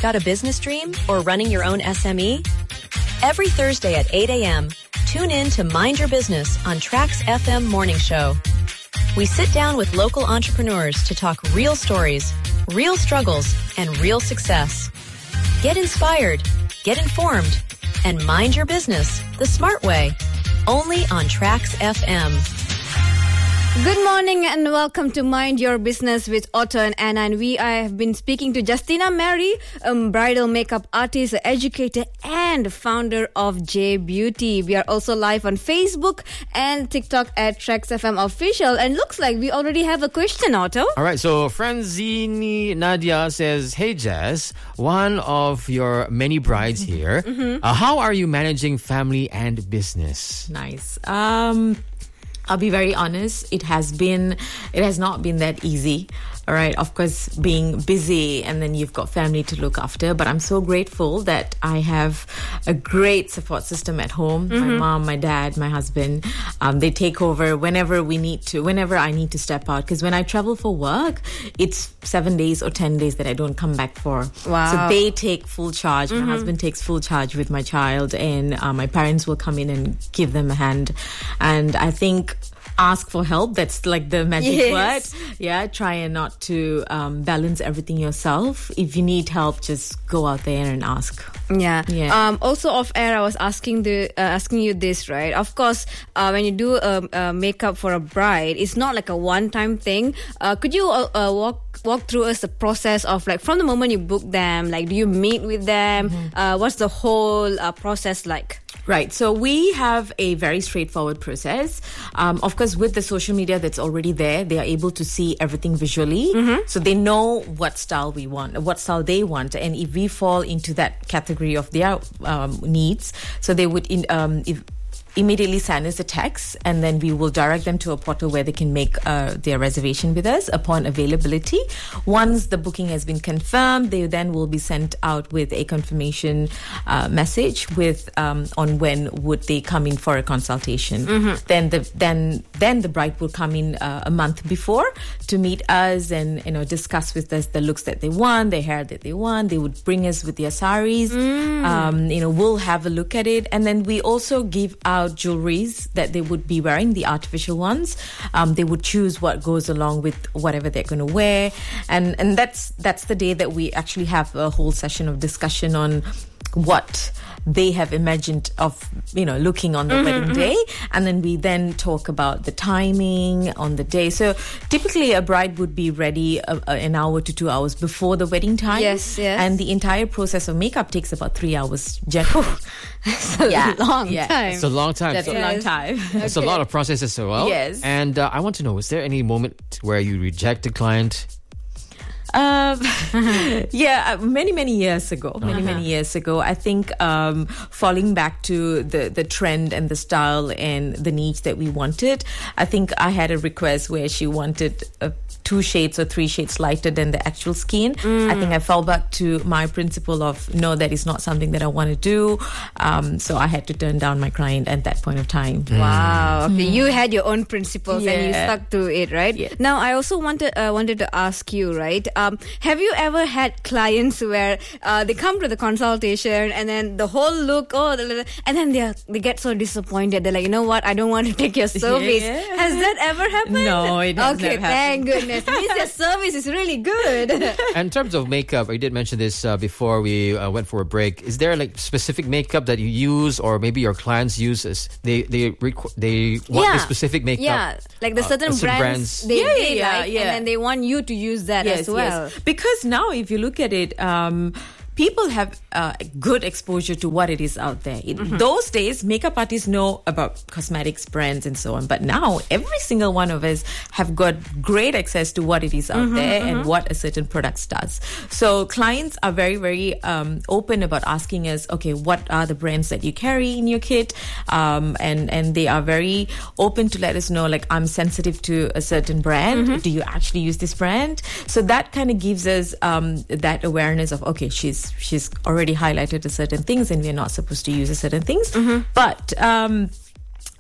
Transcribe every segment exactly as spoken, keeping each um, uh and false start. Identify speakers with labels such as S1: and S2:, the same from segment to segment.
S1: Got a business dream or running your own S M E? Every Thursday at eight a.m., tune in to Mind Your Business on Trax F M Morning Show. We sit down with local entrepreneurs to talk real stories, real struggles, and real success. Get inspired, get informed, and mind your business the smart way. Only on Trax F M.
S2: Good morning and welcome to Mind Your Business with Otto and Anna. And we I have been speaking to Justina Mary, a bridal makeup artist, educator, and founder of J Beauty. We are also live on Facebook and TikTok at Trax F M Official. And looks like we already have a question, Otto.
S3: All right, so Franzini Nadia says, "Hey Jazz, one of your many brides here. Mm-hmm. Uh, how are you managing family and business?"
S4: Nice. Um... I'll be very honest, it has been, it has not been that easy. All right, of course, being busy and then you've got family to look after. But I'm so grateful that I have a great support system at home. Mm-hmm. My mom, my dad, my husband, um, they take over whenever we need to, whenever I need to step out. Because when I travel for work, it's seven days or ten days that I don't come back for.
S2: Wow.
S4: So they take full charge.
S2: Mm-hmm.
S4: My husband takes full charge with my child, and uh, my parents will come in and give them a hand. And I think ask for help. That's like the magic
S2: yes.
S4: word. Yeah, try and not to um, balance everything yourself. If you need help, just go out there and ask.
S2: Yeah.
S4: yeah.
S2: Um, also off air, I was asking the uh, asking you this, right? Of course, uh, when you do a, a makeup for a bride, it's not like a one-time thing. Uh, could you uh, uh, walk walk through us the process of like from the moment you book them? Like, do you meet with them? Mm-hmm. Uh, what's the whole uh, process like?
S4: Right. So we have a very straightforward process. Um, of course, with the social media that's already there, they are able to see everything visually. Mm-hmm. So they know what style we want, what style they want. And if we fall into that category of their um, needs, so they would in, um, if, immediately send us a text, and then we will direct them to a portal where they can make uh, their reservation with us upon availability. Once the booking has been confirmed, they then will be sent out with a confirmation uh, message with um, on when would they come in for a consultation. Mm-hmm. Then the then then the bride will come in uh, a month before to meet us and you know discuss with us the looks that they want, the hair that they want. They would bring us with their saris. Mm. Um, you know, we'll have a look at it, and then we also give out jewelries that they would be wearing, the artificial ones. Um, they would choose what goes along with whatever they're going to wear, and and that's that's the day that we actually have a whole session of discussion on what they have imagined of, you know, looking on the mm-hmm, wedding day. And then we then talk about the timing on the day. So typically a bride would be ready a, a, an hour to two hours before the wedding time.
S2: Yes, yes.
S4: And the entire process of makeup takes about three hours generally.
S2: That's a yeah, long
S4: yeah.
S2: time.
S3: It's a long time.
S4: That's
S3: so,
S4: a long time.
S3: It's okay. A lot of process as well.
S4: Yes.
S3: And uh, I want to know, was there any moment where you reject a client?
S4: Um, yeah, many, many years ago, many, uh-huh. many years ago, I think um, falling back to the, the trend and the style and the niche that we wanted, I think I had a request where she wanted a two shades or three shades lighter than the actual skin. Mm. I think I fell back to my principle of, no, that is not something that I want to do. Um, so I had to turn down my client at that point of time.
S2: Mm. Wow. Okay, mm. You had your own principles
S4: yeah.
S2: and you stuck to it, right?
S4: Yeah.
S2: Now, I also wanted uh, wanted to ask you, right? Um, have you ever had clients where uh, they come to the consultation and then the whole look, oh, and then they are, they get so disappointed. They're like, you know what? I don't want to take your service.
S4: Yeah.
S2: Has that ever happened?
S4: No, it hasn't
S2: Okay,
S4: happened.
S2: thank goodness. It means your service is really good.
S3: And in terms of makeup, I did mention this uh, before we uh, went for a break. Is there like specific makeup that you use, or maybe your clients use? As they they requ- they want
S2: yeah.
S3: the specific makeup.
S2: Yeah, like the certain
S3: uh,
S2: brands,
S3: brands.
S2: they,
S4: yeah,
S2: they
S4: yeah,
S2: like,
S4: yeah.
S2: and then they want you to use that
S4: yes,
S2: as well.
S4: Yes. Because now, if you look at it, um, people have uh, good exposure to what it is out there. In mm-hmm. those days, makeup artists know about cosmetics brands and so on. But now, every single one of us have got great access to what it is out mm-hmm, there mm-hmm. and what a certain product does. So clients are very, very um, open about asking us, okay, what are the brands that you carry in your kit? Um, and, and they are very open to let us know, like, I'm sensitive to a certain brand. Mm-hmm. Do you actually use this brand? So that kind of gives us um, that awareness of, okay, she's she's already highlighted a certain things and we're not supposed to use a certain things. Mm-hmm. But um,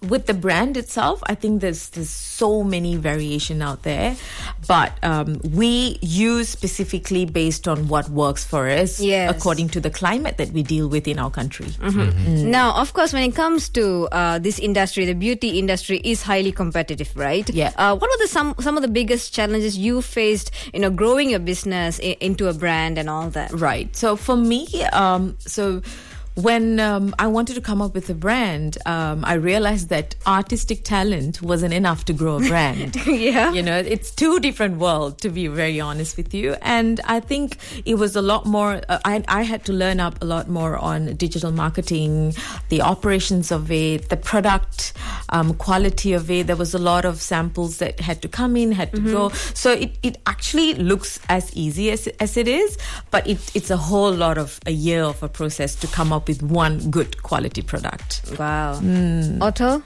S4: with the brand itself, I think there's there's so many variation out there, but um, we use specifically based on what works for us,
S2: Yes.
S4: according to the climate that we deal with in our country.
S2: Mm-hmm. Now, of course, when it comes to uh, this industry, the beauty industry is highly competitive, right?
S4: Yeah.
S2: Uh, what were the some some of the biggest challenges you faced, you know, growing your business I- into a brand and all that?
S4: Right. So for me, um, so when um, I wanted to come up with a brand, um, I realized that artistic talent wasn't enough to grow a brand.
S2: Yeah.
S4: You know, it's two different worlds, to be very honest with you. And I think it was a lot more, uh, I, I had to learn up a lot more on digital marketing, the operations of it, the product um, quality of it. There was a lot of samples that had to come in, had to go. So it, it actually looks as easy as, as it is, but it, it's a whole lot of a year of a process to come up with one good quality product.
S2: Wow. Otto?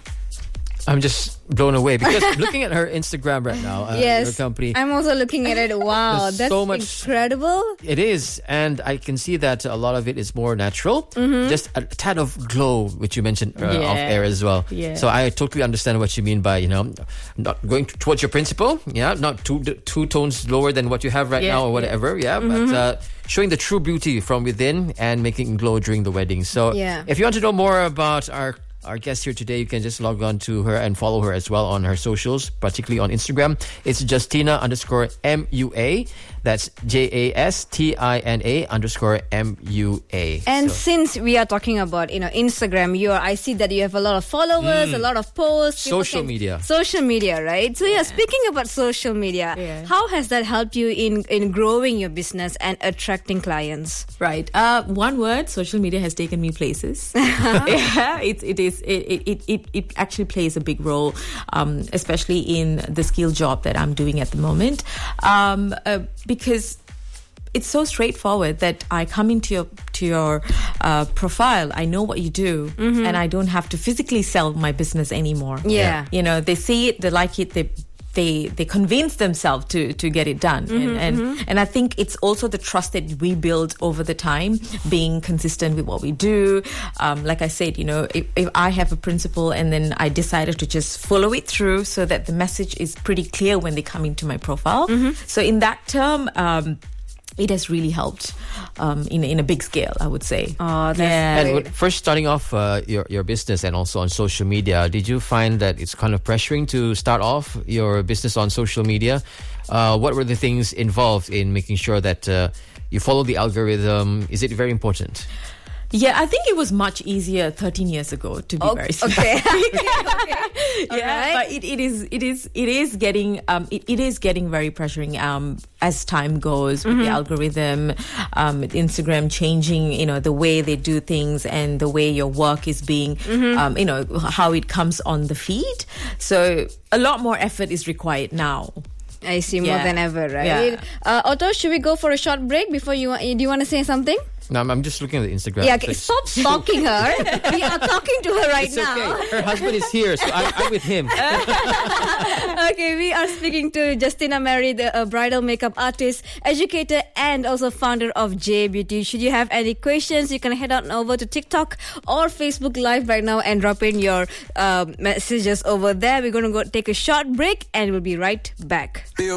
S3: I'm just blown away because looking at her Instagram right now, uh,
S2: Yes.
S3: your company,
S2: I'm also looking at it. Wow,
S3: There's
S2: that's
S3: so much-
S2: incredible.
S3: it is, and I can see that a lot of it is more natural.
S2: Mm-hmm.
S3: Just a tad of glow, which you mentioned uh,
S4: Yeah.
S3: off air as well.
S4: Yeah.
S3: So I totally understand what you mean by, you know, not going t- towards your principle. Yeah, not two two tones lower than what you have right
S4: Yeah,
S3: now or
S4: yeah.
S3: whatever. Yeah,
S2: Mm-hmm.
S3: but uh, showing the true beauty from within and making it glow during the wedding. So
S2: Yeah.
S3: if you want to know more about our our guest here today, you can just log on to her and follow her as well on her socials, particularly on Instagram. It's Justina underscore M U A. That's J A S T I N A underscore M U A.
S2: And
S3: So-
S2: since we are talking about, you know, Instagram, you are, I see that you have a lot of followers, a lot of posts. people
S3: Social media.
S2: Social media, right? So yeah, speaking about social media,
S4: Yeah.
S2: how has that helped you in, in growing your business and attracting clients?
S4: Right. Uh, one word, social media has taken me places. yeah, it, it is. It, it, it, it actually plays a big role, um, especially in the skill job that I'm doing at the moment. Um, uh, because it's so straightforward that I come into your to your uh, profile. I know what you do, and I don't have to physically sell my business anymore.
S2: Yeah.
S4: You know, they see it, they like it, they they they convince themselves to to get it done.
S2: Mm-hmm,
S4: and, and and I think it's also the trust that we build over the time, being consistent with what we do. Um, like I said, you know, if, if I have a principle and then I decided to just follow it through, so that the message is pretty clear when they come into my profile.
S2: Mm-hmm.
S4: So in that term, um, it has really helped um, in in a big scale, I would say.
S2: Oh, that's
S4: Yeah.
S3: And when first starting off uh, your your business and also on social media, did you find that it's kind of pressuring to start off your business on social media? Uh, what were the things involved in making sure that uh, you follow the algorithm? Is it very important?
S4: Yeah, I think it was much easier thirteen years ago, to be
S2: Okay,
S4: very
S2: okay.
S4: yeah,
S2: Alright.
S4: but it, it is it is it is getting um it, it is getting very pressuring um as time goes with the algorithm, um with Instagram changing, you know, the way they do things and the way your work is being um you know, how it comes on the feed. So a lot more effort is required now.
S2: I see, more
S4: Yeah.
S2: than ever, right?
S4: Yeah.
S2: Uh, Otto, should we go for a short break before you want, do you want to say something?
S3: No, I'm, I'm just looking at the Instagram.
S2: Yeah, okay,
S3: It's-
S2: stop stalking her. We are talking to her right
S3: It's
S2: now.
S3: okay. Her husband is here, so I'm, I'm with him.
S2: Okay, we are speaking to Justina Mary, the uh, bridal makeup artist, educator, and also founder of J Beauty. Should you have any questions, you can head on over to TikTok or Facebook Live right now and drop in your uh, messages over there. We're going to go take a short break and we'll be right back.
S5: Feel